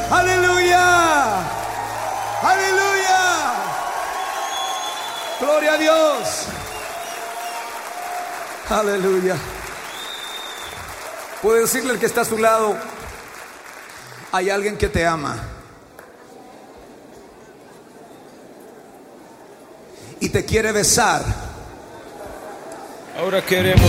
Aleluya. Aleluya. Gloria a Dios. Aleluya. Puede decirle al que está a su lado: hay alguien que te ama y te quiere besar. Ahora queremos